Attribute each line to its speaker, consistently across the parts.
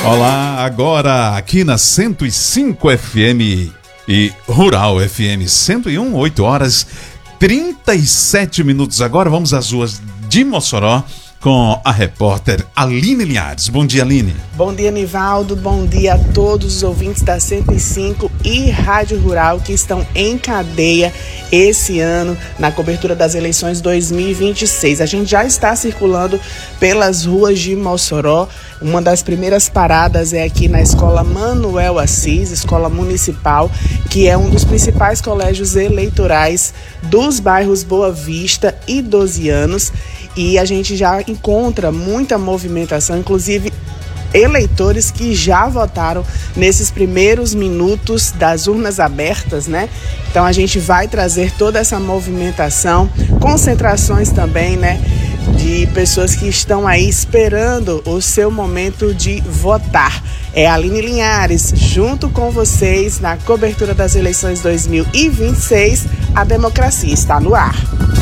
Speaker 1: Olá, agora aqui na 105 FM e Rural FM 101, 8 horas 37 minutos. Agora vamos às ruas de Mossoró com a repórter Aline Linhares. Bom dia, Aline.
Speaker 2: Bom dia, Nivaldo. Bom dia a todos os ouvintes da 105 e Rádio Rural que estão em cadeia esse ano na cobertura das eleições 2026. A gente já está circulando pelas ruas de Mossoró. Uma das primeiras paradas é aqui na Escola Manuel Assis, Escola Municipal, que é um dos principais colégios eleitorais dos bairros Boa Vista e 12 anos. E a gente já encontra muita movimentação, inclusive eleitores que já votaram nesses primeiros minutos das urnas abertas, né? Então a gente vai trazer toda essa movimentação, concentrações também, né? De pessoas que estão aí esperando o seu momento de votar. É a Aline Linhares, junto com vocês, na cobertura das eleições 2026. A democracia está no ar.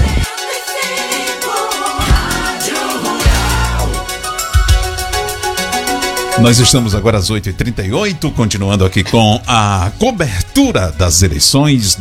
Speaker 1: Nós estamos agora às 8h38, continuando aqui com a cobertura das eleições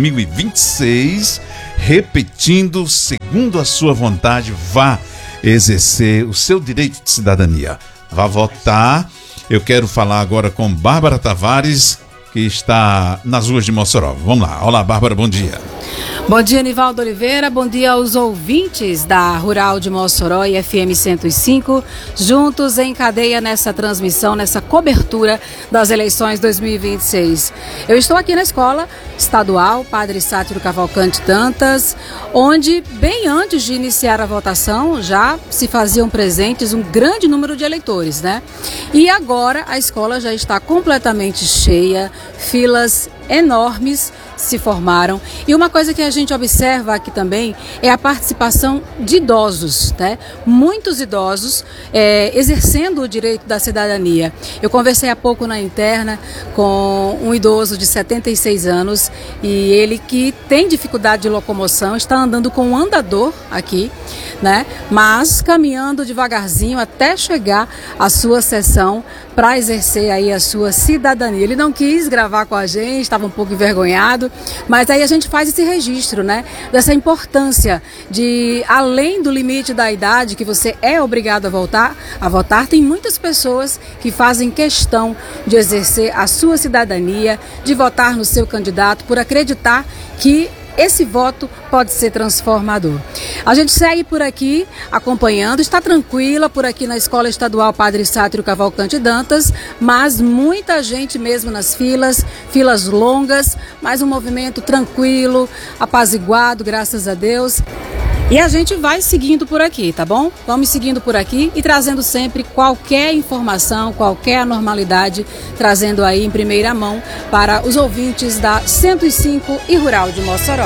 Speaker 1: 2026. Repetindo, segundo a sua vontade, vá exercer o seu direito de cidadania. Vá votar. Eu quero falar agora com Bárbara Tavares, que está nas ruas de Mossoró. Vamos lá. Olá, Bárbara, bom dia.
Speaker 3: Bom dia, Nivaldo Oliveira. Bom dia aos ouvintes da Rural de Mossoró e FM 105, juntos em cadeia nessa transmissão, nessa cobertura das eleições 2026. Eu estou aqui na Escola Estadual Padre Sátiro Cavalcante Dantas, onde, bem antes de iniciar a votação, já se faziam presentes um grande número de eleitores, né? E agora a escola já está completamente cheia, filas enormes se formaram. E uma coisa que a gente observa aqui também é a participação de idosos, né? Muitos idosos exercendo o direito da cidadania. Eu conversei há pouco na interna com um idoso de 76 anos e ele que tem dificuldade de locomoção, está andando com um andador aqui, né? Mas caminhando devagarzinho até chegar à sua sessão para exercer aí a sua cidadania. Ele não quis gravar com a gente, estava um pouco envergonhado, mas aí a gente faz esse registro, né, dessa importância de, além do limite da idade que você é obrigado a votar, tem muitas pessoas que fazem questão de exercer a sua cidadania, de votar no seu candidato, por acreditar que esse voto pode ser transformador. A gente segue por aqui acompanhando, está tranquila por aqui na Escola Estadual Padre Sátiro Cavalcante Dantas, mas muita gente mesmo nas filas longas, mas um movimento tranquilo, apaziguado, graças a Deus. E a gente vai seguindo por aqui, tá bom? Vamos seguindo por aqui e trazendo sempre qualquer informação, qualquer anormalidade, trazendo aí em primeira mão para os ouvintes da 105 e Rural de Mossoró.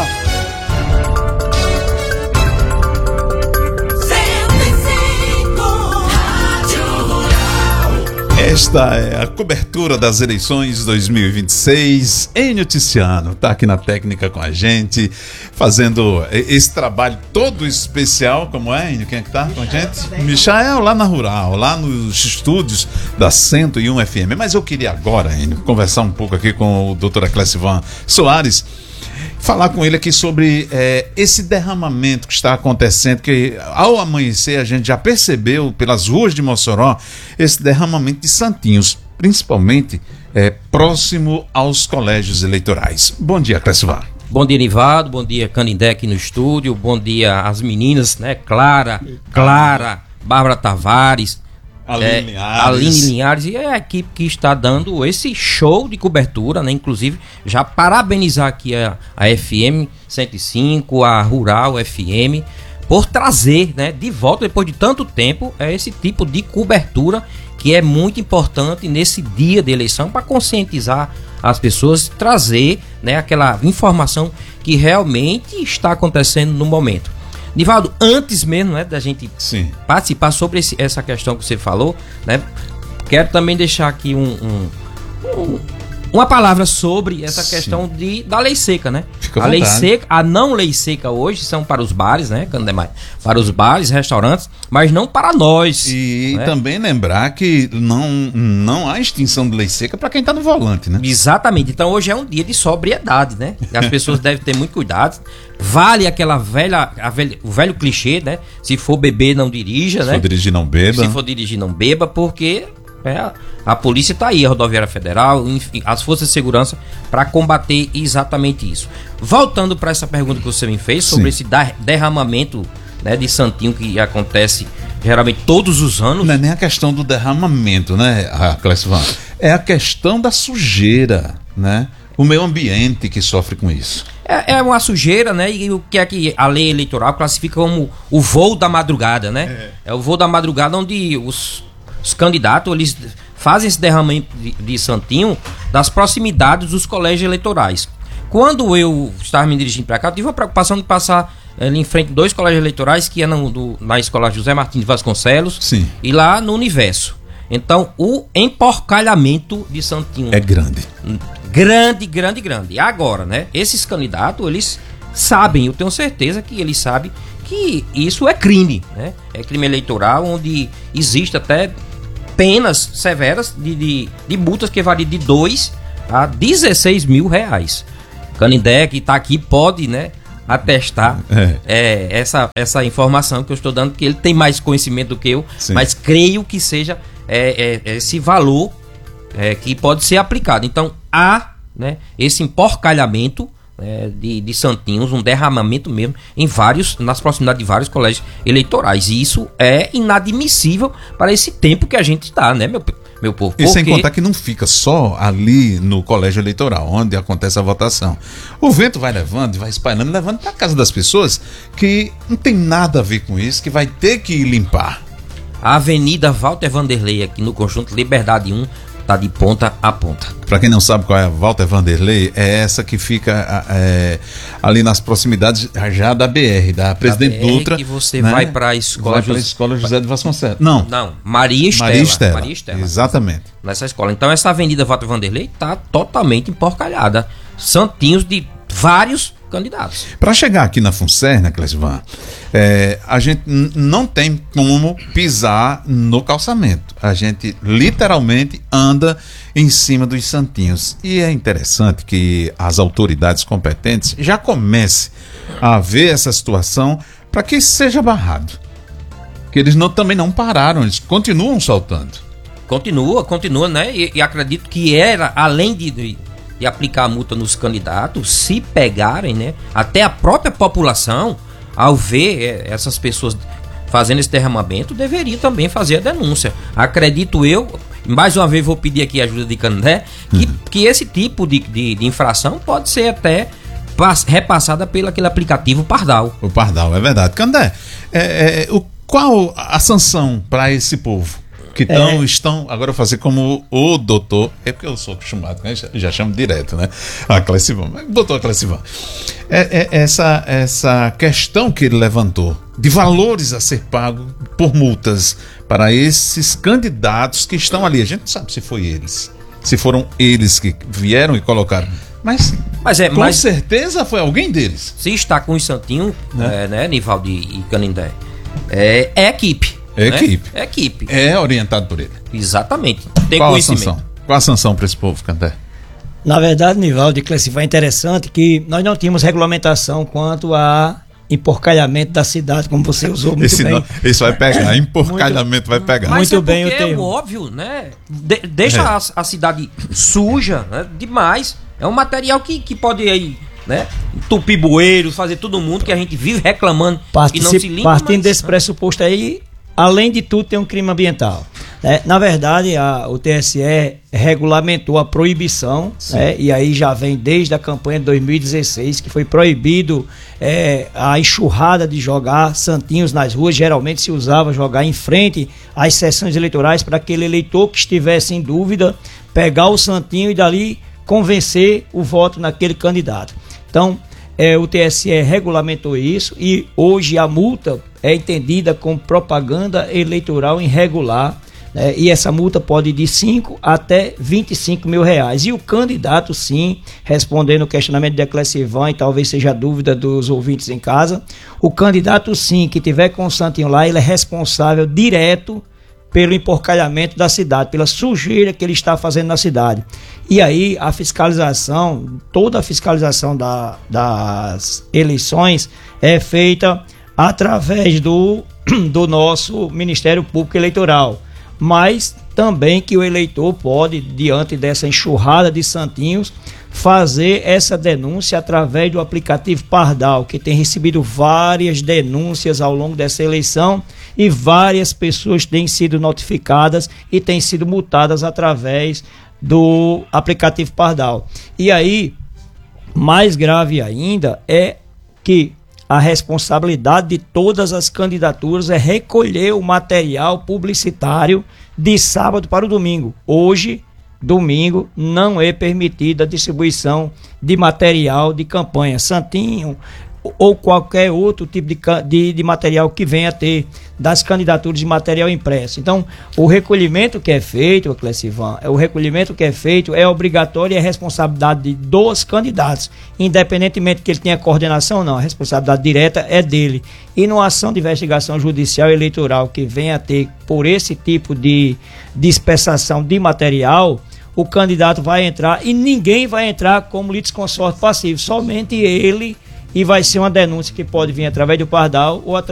Speaker 1: Esta é a cobertura das eleições 2026. Enio Tiziano está aqui na técnica com a gente, fazendo esse trabalho todo especial. Como é, Enio? Quem é que está com a gente? Michael, lá na Rural, lá nos estúdios da 101 FM. Mas eu queria agora, Enio, conversar um pouco aqui com o Dr. Clecivan Soares, falar com ele aqui sobre esse derramamento que está acontecendo, que ao amanhecer a gente já percebeu pelas ruas de Mossoró esse derramamento de santinhos, principalmente próximo aos colégios eleitorais. Bom dia, Clecivan.
Speaker 4: Bom dia, Nivaldo, bom dia, Canindé aqui no estúdio, bom dia às meninas, né? Clara, Bárbara Tavares, Aline Linhares e a equipe que está dando esse show de cobertura, né? Inclusive, já parabenizar aqui a FM 105, a Rural FM, por trazer, né, de volta, depois de tanto tempo, esse tipo de cobertura que é muito importante nesse dia de eleição para conscientizar as pessoas, trazer, né, aquela informação que realmente está acontecendo no momento. Nivaldo, antes mesmo, né, da gente participar sobre essa questão que você falou, né, quero também deixar aqui Uma palavra sobre essa questão da lei seca, né?
Speaker 1: Fica à
Speaker 4: a lei
Speaker 1: vontade.
Speaker 4: seca, a não lei seca hoje são para os bares, né, Candemar? Para os bares, restaurantes, mas não para nós.
Speaker 1: E
Speaker 4: né?
Speaker 1: também lembrar que não há extinção de lei seca para quem está no volante, né?
Speaker 4: Exatamente. Então hoje é um dia de sobriedade, né? E as pessoas devem ter muito cuidado. Vale aquela o velho clichê, né? Se for beber, não dirija,
Speaker 1: Se
Speaker 4: né?
Speaker 1: for dirigir, não beba.
Speaker 4: Se for dirigir, não beba, porque a polícia está aí, a Rodoviária Federal, enfim, as forças de segurança, para combater exatamente isso. Voltando para essa pergunta que você me fez sobre esse derramamento, né, de santinho que acontece geralmente todos os anos.
Speaker 1: Não é nem a questão do derramamento, né, Clécio? É a questão da sujeira, né? O meio ambiente que sofre com isso.
Speaker 4: É uma sujeira, né? E o que é que a lei eleitoral classifica como o voo da madrugada, né? É o voo da madrugada onde os candidatos, eles fazem esse derramamento de santinho das proximidades dos colégios eleitorais. Quando eu estava me dirigindo para cá, eu tive a preocupação de passar ali em frente a 2 colégios eleitorais, que é na escola José Martins de Vasconcelos.
Speaker 1: Sim.
Speaker 4: E lá no Universo. Então, o emporcalhamento de santinho
Speaker 1: É grande.
Speaker 4: grande. E agora, né? Esses candidatos, eles sabem, eu tenho certeza que eles sabem que isso é crime, né? É crime eleitoral, onde existe até penas severas de multas que variam de 2 a 16 mil reais. Canindé, que está aqui, pode, né, atestar essa informação que eu estou dando, que ele tem mais conhecimento do que eu,
Speaker 1: Sim.
Speaker 4: mas creio que seja esse valor que pode ser aplicado. Então, há, né, esse emporcalhamento de santinhos, um derramamento mesmo nas proximidades de vários colégios eleitorais. E isso é inadmissível para esse tempo que a gente está, né, meu povo?
Speaker 1: E sem contar que não fica só ali no colégio eleitoral, onde acontece a votação. O vento vai levando e vai espalhando, levando para casa das pessoas que não tem nada a ver com isso, que vai ter que limpar.
Speaker 4: A Avenida Walter Vanderlei, aqui no conjunto Liberdade 1, tá de ponta a ponta.
Speaker 1: Para quem não sabe qual é a Walter Vanderlei, é essa que fica ali nas proximidades já da BR, da Presidente
Speaker 4: BR,
Speaker 1: Dutra.
Speaker 4: que você,
Speaker 1: né?
Speaker 4: vai para a escola,
Speaker 1: escola José de Vasconcelos. Não,
Speaker 4: Maria Estela.
Speaker 1: Maria Estela. Exatamente.
Speaker 4: Nessa escola. Então essa Avenida Walter Vanderlei tá totalmente emporcalhada. Santinhos de vários candidatos.
Speaker 1: Para chegar aqui na Funcerna, Clesivan, a gente não tem como pisar no calçamento. A gente literalmente anda em cima dos santinhos. E é interessante que as autoridades competentes já comecem a ver essa situação para que isso seja barrado. Que eles também não pararam, eles continuam soltando.
Speaker 4: Continua, né? E acredito que era, além de aplicar a multa nos candidatos, se pegarem, né? Até a própria população, ao ver essas pessoas fazendo esse derramamento, deveria também fazer a denúncia. Acredito eu, mais uma vez vou pedir aqui a ajuda de Candé, que esse tipo de infração pode ser até repassada pelo aquele aplicativo Pardal.
Speaker 1: O Pardal, é verdade. Candé, qual a sanção para esse povo? Que estão, agora eu vou fazer como o doutor, é porque eu sou acostumado, né? Já chamo direto, né? Clesivan, doutor Clesivan. Essa questão que ele levantou, de valores a ser pago por multas para esses candidatos que estão ali. A gente não sabe se foi eles, se foram eles que vieram e colocaram. Mas com certeza foi alguém deles.
Speaker 4: Se está com o santinho, né, Nivaldo e Canindé, é equipe.
Speaker 1: É
Speaker 4: equipe.
Speaker 1: É orientado por ele.
Speaker 4: Exatamente. Tem
Speaker 1: Qual
Speaker 4: conhecimento.
Speaker 1: a sanção? Qual a sanção para esse povo, Candé?
Speaker 5: Na verdade, Nivaldo e Clesivan, é interessante que nós não tínhamos regulamentação quanto a emporcalhamento da cidade, como você usou muito bem.
Speaker 1: Isso vai pegar, emporcalhamento vai pegar.
Speaker 4: Mas
Speaker 5: muito bem o termo.
Speaker 4: É óbvio, né? Deixa a cidade suja, né, demais. É um material que pode aí, né, entupir bueiros, fazer todo mundo que a gente vive reclamando que não se limpa.
Speaker 5: Partindo desse pressuposto aí, além de tudo, tem um crime ambiental. Na verdade, o TSE regulamentou a proibição, né, e aí já vem desde a campanha de 2016, que foi proibido a enxurrada de jogar santinhos nas ruas. Geralmente se usava jogar em frente às sessões eleitorais para aquele eleitor que estivesse em dúvida, pegar o santinho e dali convencer o voto naquele candidato. Então, o TSE regulamentou isso e hoje a multa é entendida como propaganda eleitoral irregular, e essa multa pode ir de 5 até 25 mil reais. E o candidato, sim, respondendo o questionamento de Clecivan, e talvez seja a dúvida dos ouvintes em casa, o candidato, sim, que tiver com o santinho lá, ele é responsável direto pelo emporcalhamento da cidade, pela sujeira que ele está fazendo na cidade. E aí a fiscalização, toda a fiscalização das eleições é feita através do nosso Ministério Público Eleitoral, mas também que o eleitor pode, diante dessa enxurrada de santinhos, fazer essa denúncia através do aplicativo Pardal, que tem recebido várias denúncias ao longo dessa eleição e várias pessoas têm sido notificadas e têm sido multadas através do aplicativo Pardal. E aí, mais grave ainda é que a responsabilidade de todas as candidaturas é recolher o material publicitário de sábado para o domingo. Hoje, domingo, não é permitida a distribuição de material de campanha, santinho ou qualquer outro tipo de material que venha a ter das candidaturas de material impresso. Então, o recolhimento que é feito, Clecivan, é obrigatório e é responsabilidade dos candidatos, independentemente que ele tenha coordenação ou não, a responsabilidade direta é dele. E numa ação de investigação judicial eleitoral que venha a ter por esse tipo de dispersação de material, o candidato vai entrar e ninguém vai entrar como litisconsorte passivo, somente ele, e vai ser uma denúncia que pode vir através do Pardal ou através